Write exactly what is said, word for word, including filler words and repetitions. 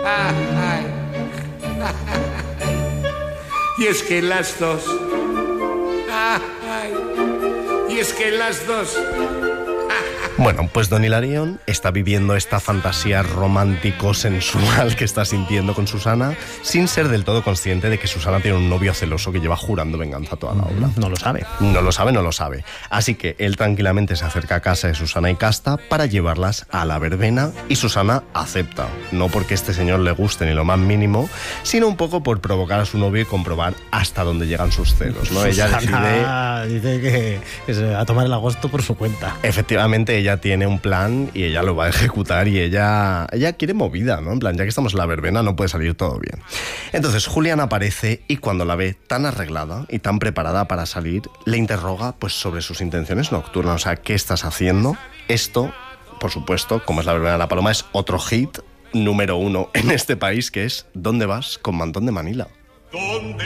Ay. Y es que las dos. Ay. Y es que las dos. Bueno, pues Don Hilarión está viviendo esta fantasía romántico-sensual que está sintiendo con Susana sin ser del todo consciente de que Susana tiene un novio celoso que lleva jurando venganza toda la obra. No lo sabe. No lo sabe, no lo sabe. Así que él tranquilamente se acerca a casa de Susana y Casta para llevarlas a la verbena y Susana acepta. No porque este señor le guste ni lo más mínimo, sino un poco por provocar a su novio y comprobar hasta dónde llegan sus celos, ¿no? Ella Susana decide... dice que, que se va a tomar el agosto por su cuenta. Efectivamente, ella tiene un plan y ella lo va a ejecutar y ella, ella quiere movida, ¿no? En plan, ya que estamos en la verbena no puede salir todo bien. Entonces Julián aparece y cuando la ve tan arreglada y tan preparada para salir, le interroga pues sobre sus intenciones nocturnas. O sea, ¿qué estás haciendo? Esto, por supuesto, como es la verbena de la Paloma, es otro hit número uno en este país, que es ¿Dónde vas con mantón de Manila? ¿Dónde